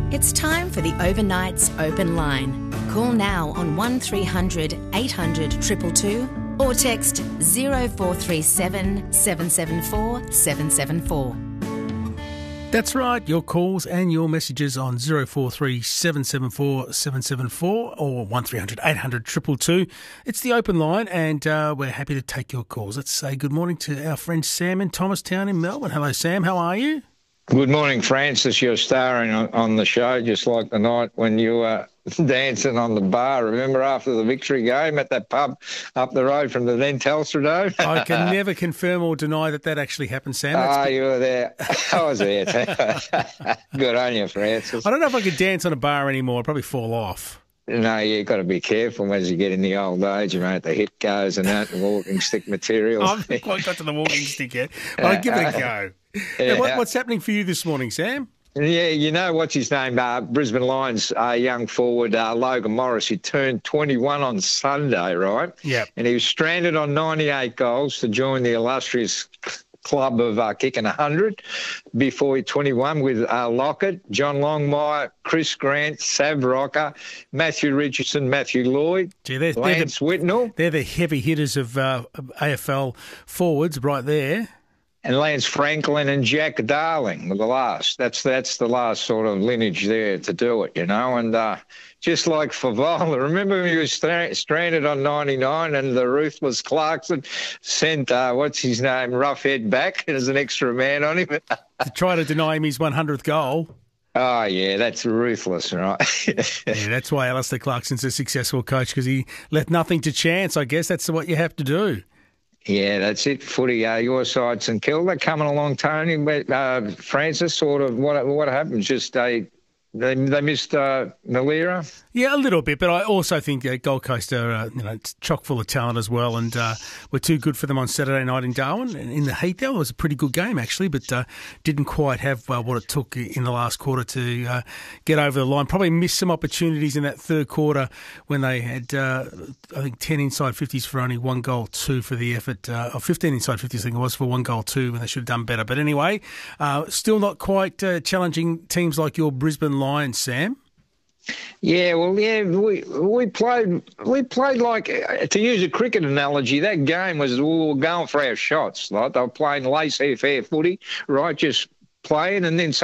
It's time for the Overnight's Open Line. Call now on 1300 800 222 or text 0437 774 774. That's right, your calls and your messages on 0437 774 774 or 1300 800 222. It's the Open Line and we're happy to take your calls. Let's say good morning to our friend Sam in Thomastown in Melbourne. Hello Sam, how are you? Good morning, Francis. You're starring on the show just like the night when you were dancing on the bar. Remember after the victory game at that pub up the road from the then Telstra Dome? I can never confirm or deny that actually happened, Sam. You were there. I was there too. Good on you, Francis. I don't know if I could dance on a bar anymore. I'd probably fall off. No, you've got to be careful as you get in the old age, mate. The hip goes and that, the walking stick material. I haven't quite got to the walking stick yet, but I'll give it a go. Yeah. Now, what's happening for you this morning, Sam? Yeah, you know, what's his name? Brisbane Lions young forward Logan Morris. He turned 21 on Sunday, right? Yeah. And he was stranded on 98 goals to join the illustrious club of kicking 100 before he 21 with Lockett, John Longmire, Chris Grant, Sav Rocker, Matthew Richardson, Matthew Lloyd, Lance Whitnell. They're the heavy hitters of AFL forwards right there. And Lance Franklin and Jack Darling were the last. That's the last sort of lineage there to do it, you know. And just like Favola, remember when he was stranded on 99 and the ruthless Clarkson sent, what's his name, Roughhead back as an extra man on him? To try to deny him his 100th goal. Oh, yeah, that's ruthless, right? Yeah, that's why Alistair Clarkson's a successful coach, because he left nothing to chance, I guess. That's what you have to do. Yeah, that's it. Footy, your side, St Kilda coming along, Tony. But Francis, sort of what happened? Just they missed Malira. Yeah, a little bit, but I also think Gold Coast are it's chock full of talent as well, and were too good for them on Saturday night in Darwin. And in the heat, there was a pretty good game actually, but didn't quite have what it took in the last quarter to get over the line. Probably missed some opportunities in that third quarter when they had I think 10 inside 50s for only 1 goal 2 for the effort, or 15 inside 50s I think it was for 1 goal 2 when they should have done better. But anyway, still not quite challenging teams like your Brisbane Lions, Sam. Yeah, well, yeah, we played like, to use a cricket analogy, that game was we were going for our shots. Like they were playing laissez-faire footy, right, just playing, and then